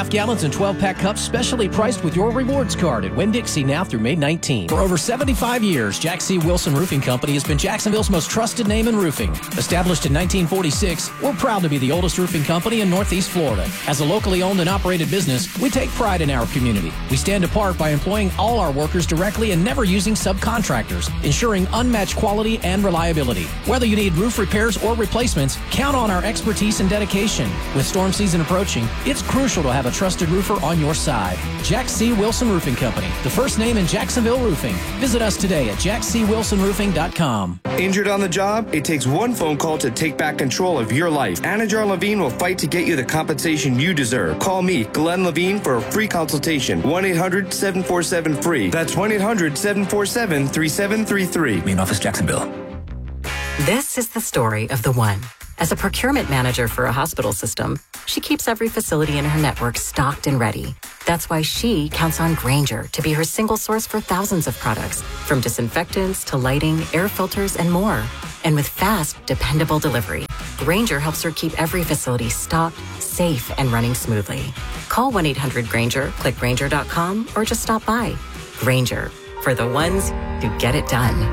Gallons and 12-pack cups specially priced with your rewards card at Winn-Dixie now through May 19. For over 75 years, Jack C. Wilson Roofing Company has been Jacksonville's most trusted name in roofing. Established in 1946, we're proud to be the oldest roofing company in Northeast Florida. As a locally owned and operated business, we take pride in our community. We stand apart by employing all our workers directly and never using subcontractors, ensuring unmatched quality and reliability. Whether you need roof repairs or replacements, count on our expertise and dedication. With storm season approaching, it's crucial to have a trusted roofer on your side. Jack C. Wilson Roofing Company, the first name in Jacksonville roofing. Visit us today at jackcwilsonroofing.com. Injured on the job? It takes one phone call to take back control of your life. Anajar Levine will fight to get you the compensation you deserve. Call me, Glenn Levine, for a free consultation. 1-800-747-FREE. That's 1-800-747-3733. Main office, Jacksonville. This is the story of the one. As a procurement manager for a hospital system, she keeps every facility in her network stocked and ready. That's why she counts on Grainger to be her single source for thousands of products, from disinfectants to lighting, air filters, and more. And with fast, dependable delivery, Grainger helps her keep every facility stocked, safe, and running smoothly. Call 1-800-GRAINGER, click Grainger.com, or just stop by. Grainger, for the ones who get it done.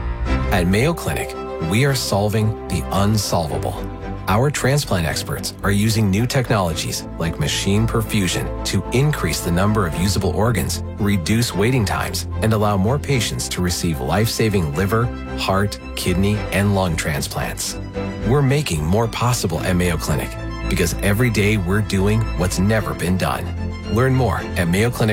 At Mayo Clinic, we are solving the unsolvable. Our transplant experts are using new technologies like machine perfusion to increase the number of usable organs, reduce waiting times, and allow more patients to receive life-saving liver, heart, kidney, and lung transplants. We're making more possible at Mayo Clinic because every day we're doing what's never been done. Learn more at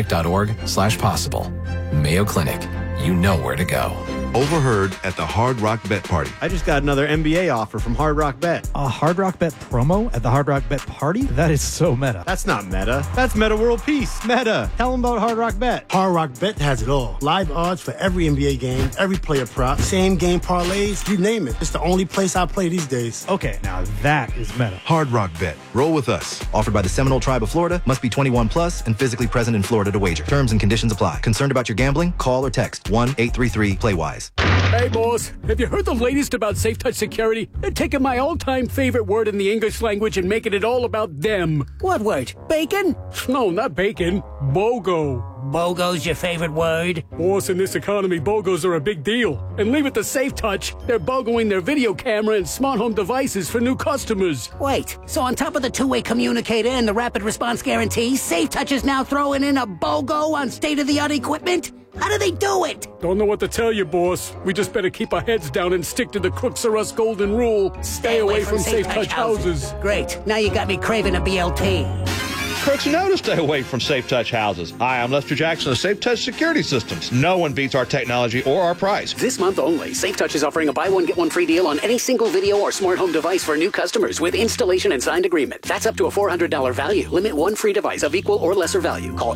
mayoclinic.org/possible. Mayo Clinic, you know where to go. Overheard at the Hard Rock Bet Party. I just got another NBA offer from Hard Rock Bet. A Hard Rock Bet promo at the Hard Rock Bet Party? That is so meta. That's not meta. That's Meta World Peace. Meta. Tell them about Hard Rock Bet. Hard Rock Bet has it all. Live odds for every NBA game, every player prop, same game parlays, you name it. It's the only place I play these days. Okay, now that is meta. Hard Rock Bet. Roll with us. Offered by the Seminole Tribe of Florida. Must be 21 plus and physically present in Florida to wager. Terms and conditions apply. Concerned about your gambling? Call or text 1-833-PLAY-WISE. Hey, boss, have you heard the latest about SafeTouch Security? They're taking my all-time favorite word in the English language and making it all about them. What word? Bacon? No, not bacon. BOGO. BOGO's your favorite word? Boss, in this economy, BOGOs are a big deal. And leave it to SafeTouch. They're BOGOing their video camera and smart home devices for new customers. Wait, so on top of the two-way communicator and the rapid response guarantee, SafeTouch is now throwing in a BOGO on state-of-the-art equipment? How do they do it? Don't know what to tell you, boss. We just better keep our heads down and stick to the Crooks R Us golden rule. Stay away from SafeTouch houses. Great. Now you got me craving a BLT. Crooks know to stay away from SafeTouch houses. Hi, I'm Lester Jackson of SafeTouch Security Systems. No one beats our technology or our price. This month only, SafeTouch is offering a buy one, get one free deal on any single video or smart home device for new customers with installation and signed agreement. That's up to a $400 value. Limit one free device of equal or lesser value. Call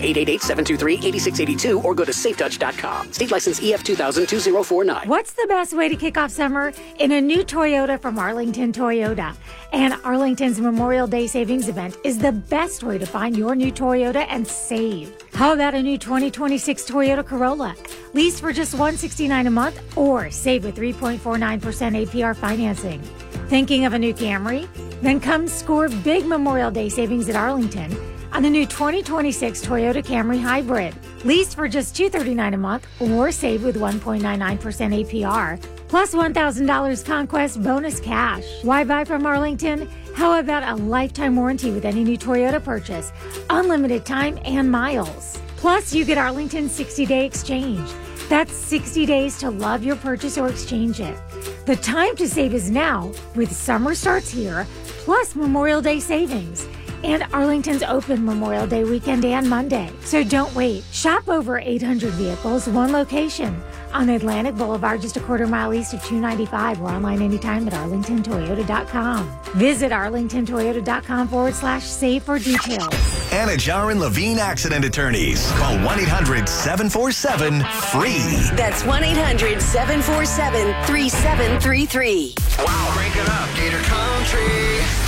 888-723-8682 or go to safetouch.com. State license EF 2000-2049. What's the best way to kick off summer? In a new Toyota from Arlington Toyota. And Arlington's Memorial Day Savings Event is the best way to find your new Toyota and save. How about a new 2026 Toyota Corolla? Lease for just $169 a month or save with 3.49% APR financing. Thinking of a new Camry? Then come score big Memorial Day savings at Arlington on the new 2026 Toyota Camry Hybrid. Lease for just $239 a month or save with 1.99% APR. Plus $1,000 Conquest bonus cash. Why buy from Arlington? How about a lifetime warranty with any new Toyota purchase? Unlimited time and miles. Plus, you get Arlington's 60-day exchange. That's 60 days to love your purchase or exchange it. The time to save is now, with summer starts here, plus Memorial Day savings. And Arlington's open Memorial Day weekend and Monday. So don't wait. Shop over 800 vehicles, one location. On Atlantic Boulevard, just a quarter mile east of 295, or online anytime at arlingtontoyota.com. Visit arlingtontoyota.com/save for details. Anajar and Levine Accident Attorneys. Call 1-800-747-FREE. That's 1-800-747-3733. Wow, break it up, Gator Country.